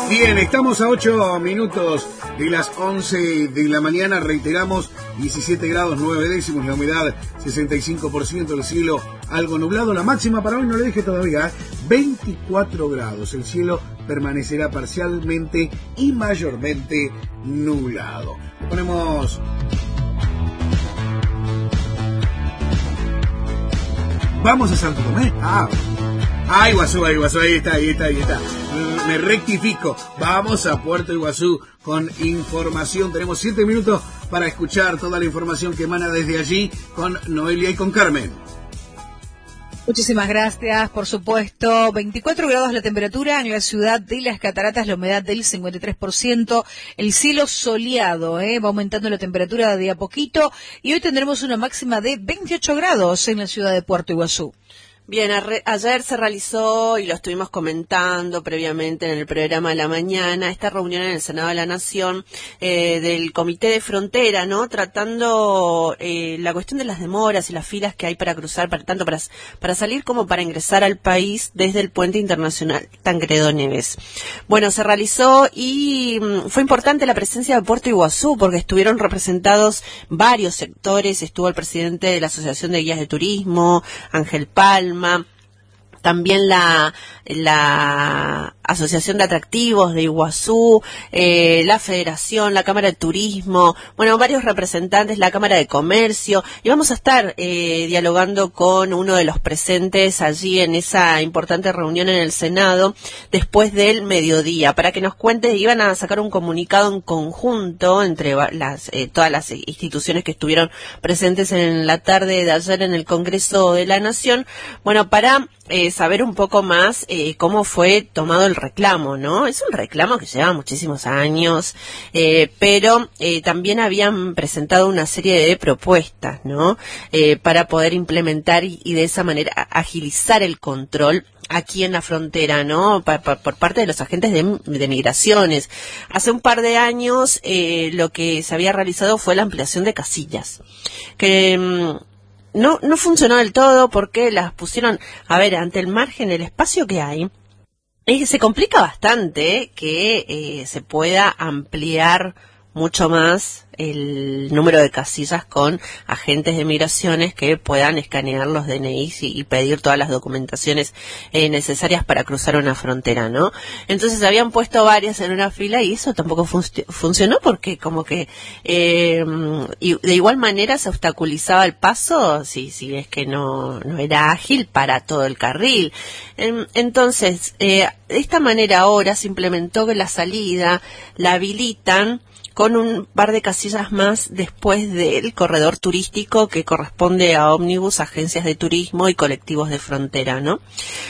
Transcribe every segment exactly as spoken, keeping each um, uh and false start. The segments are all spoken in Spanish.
Bien, estamos a ocho minutos de las once de la mañana, reiteramos, diecisiete grados nueve décimos, la humedad sesenta y cinco por ciento, el cielo algo nublado, la máxima para hoy no le dije todavía, ¿eh? veinticuatro grados, el cielo permanecerá parcialmente y mayormente nublado. Ponemos... Vamos a Santo Tomé. Ah, ah Iguazú, ahí, Iguazú, ahí está, ahí está, ahí está. Me rectifico. Vamos a Puerto Iguazú con información. Tenemos siete minutos para escuchar toda la información que emana desde allí con Noelia y con Carmen. Muchísimas gracias, por supuesto. veinticuatro grados la temperatura en la ciudad de Las Cataratas, la humedad del cincuenta y tres por ciento, el cielo soleado, ¿eh? Va aumentando la temperatura de a poquito y hoy tendremos una máxima de veintiocho grados en la ciudad de Puerto Iguazú. Bien, ayer se realizó, y lo estuvimos comentando previamente en el programa de la mañana, esta reunión en el Senado de la Nación eh, del Comité de Frontera, ¿no? Tratando eh, la cuestión de las demoras y las filas que hay para cruzar, para, tanto para, para salir como para ingresar al país desde el puente internacional Tancredo Neves. Bueno, se realizó y mmm, fue importante la presencia de Puerto Iguazú porque estuvieron representados varios sectores, estuvo el presidente de la Asociación de Guías de Turismo, Ángel Palma, también la, la Asociación de Atractivos de Iguazú, eh, la Federación, la Cámara de Turismo, bueno, varios representantes, la Cámara de Comercio, y vamos a estar eh, dialogando con uno de los presentes allí en esa importante reunión en el Senado después del mediodía, para que nos cuente, iban a sacar un comunicado en conjunto entre las, eh, todas las instituciones que estuvieron presentes en la tarde de ayer en el Congreso de la Nación, bueno, para eh, saber un poco más eh, cómo fue tomado el reclamo, ¿no? Es un reclamo que lleva muchísimos años, eh, pero eh, también habían presentado una serie de propuestas, ¿no? Eh, para poder implementar y, y de esa manera agilizar el control aquí en la frontera, ¿no? Pa, pa, por parte de los agentes de, de migraciones. Hace un par de años eh, lo que se había realizado fue la ampliación de casillas, que mmm, no no funcionó del todo porque las pusieron, a ver, ante el margen, el espacio que hay, eh, se complica bastante que eh, se pueda ampliar mucho más el número de casillas con agentes de migraciones que puedan escanear los D N Is y, y pedir todas las documentaciones eh, necesarias para cruzar una frontera, ¿no? Entonces habían puesto varias en una fila y eso tampoco fun- funcionó porque como que eh, y de igual manera se obstaculizaba el paso si, si es que no, no era ágil para todo el carril. En, entonces, eh, de esta manera ahora se implementó que la salida la habilitan con un par de casillas más después del corredor turístico que corresponde a ómnibus, agencias de turismo y colectivos de frontera, ¿no?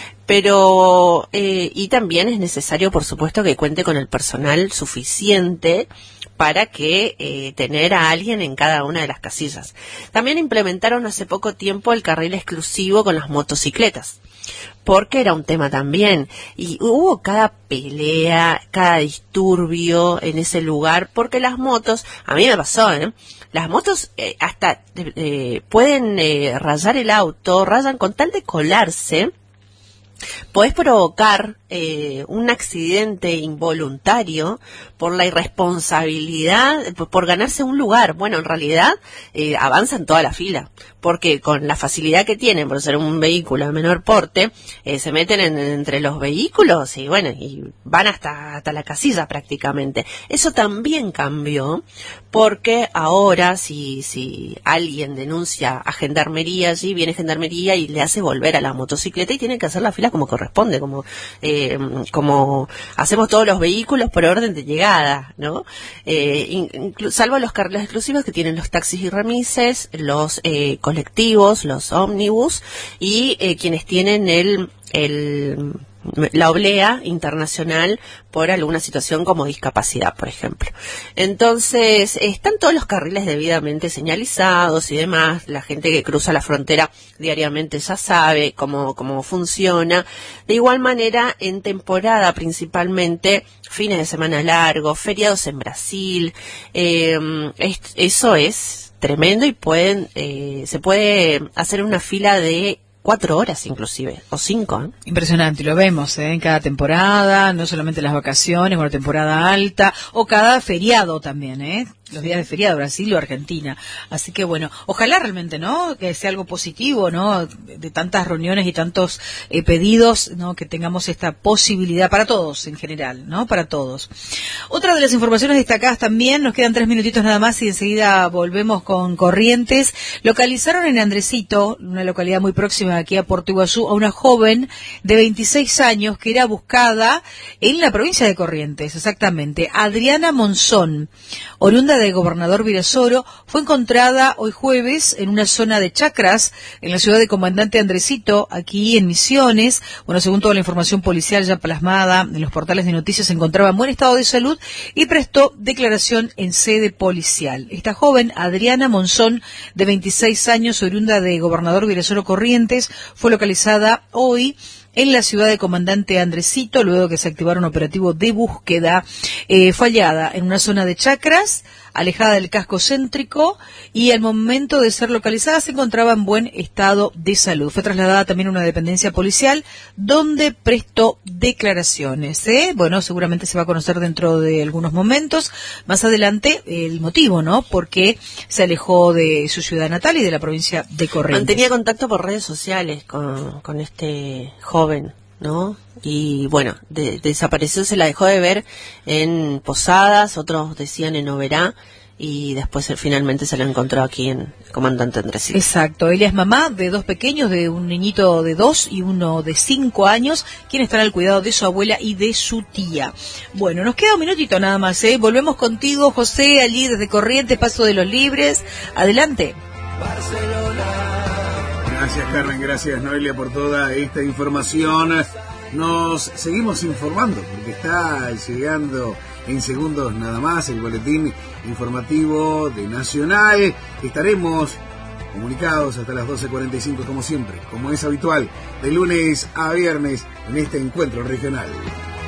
Pero, eh, y también es necesario, por supuesto, que cuente con el personal suficiente para que eh, tener a alguien en cada una de las casillas. También implementaron hace poco tiempo el carril exclusivo con las motocicletas, porque era un tema también, y hubo cada pelea, cada disturbio en ese lugar, porque las motos, a mí me pasó, ¿eh? Las motos eh, hasta eh, pueden eh, rayar el auto, rayan con tal de colarse, podés provocar eh, un accidente involuntario por la irresponsabilidad, por, por ganarse un lugar. Bueno, en realidad eh, avanzan toda la fila, porque con la facilidad que tienen por ser un vehículo de menor porte, eh, se meten en, entre los vehículos y bueno, y van hasta, hasta la casilla prácticamente. Eso también cambió, porque ahora si, si alguien denuncia a Gendarmería, allí viene Gendarmería y le hace volver a la motocicleta y tiene que hacer la fila como corresponde, como eh, como hacemos todos los vehículos por orden de llegada, ¿no? Eh, inclu- salvo los carriles exclusivos que tienen los taxis y remises, los eh, colectivos, los ómnibus y eh, quienes tienen el el la oblea internacional por alguna situación como discapacidad, por ejemplo. Entonces, están todos los carriles debidamente señalizados y demás. La gente que cruza la frontera diariamente ya sabe cómo, cómo funciona. De igual manera, en temporada principalmente, fines de semana largos, feriados en Brasil, eh, es, eso es tremendo y pueden eh, se puede hacer una fila de cuatro horas inclusive, o cinco. ¿eh? Impresionante, lo vemos ¿eh? en cada temporada, no solamente las vacaciones, o la temporada alta, o cada feriado también, ¿eh? los días de feriado, Brasil o Argentina. Así que bueno, ojalá realmente, ¿no? Que sea algo positivo, ¿no? De tantas reuniones y tantos eh, pedidos, ¿no? Que tengamos esta posibilidad para todos en general, ¿no? Para todos. Otra de las informaciones destacadas también, nos quedan tres minutitos nada más y enseguida volvemos con Corrientes. Localizaron en Andresito, una localidad muy próxima aquí a Puerto Iguazú, a una joven de veintiséis años que era buscada en la provincia de Corrientes, exactamente. Adriana Monzón, oriunda de Gobernador Virasoro, fue encontrada hoy jueves en una zona de chacras en la ciudad de Comandante Andresito, aquí en Misiones. Bueno, según toda la información policial ya plasmada en los portales de noticias, se encontraba en buen estado de salud y prestó declaración en sede policial. Esta joven, Adriana Monzón, de veintiséis años, oriunda de Gobernador Virasoro Corrientes, fue localizada hoy en la ciudad de Comandante Andresito, luego que se activara un operativo de búsqueda, eh, fallada en una zona de chacras, alejada del casco céntrico, y al momento de ser localizada se encontraba en buen estado de salud. Fue trasladada también a una dependencia policial, donde prestó declaraciones. ¿eh? Bueno, seguramente se va a conocer dentro de algunos momentos, más adelante, el motivo, ¿no? Porque se alejó de su ciudad natal y de la provincia de Corrientes. Mantenía contacto por redes sociales con, con este joven, ¿no? Y bueno, de, desapareció, se la dejó de ver en Posadas, otros decían en Oberá, y después él finalmente se la encontró aquí en Comandante Andresito. Exacto, ella es mamá de dos pequeños, de un niñito de dos y uno de cinco años, quien estará al cuidado de su abuela y de su tía. Bueno, nos queda un minutito nada más, ¿eh? Volvemos contigo, José, allí desde Corrientes, Paso de los Libres. Adelante. Gracias, Carmen, gracias, Noelia, por toda esta información. Nos seguimos informando porque está llegando en segundos nada más el boletín informativo de Nacional. Estaremos comunicados hasta las doce cuarenta y cinco como siempre, como es habitual, de lunes a viernes en este encuentro regional.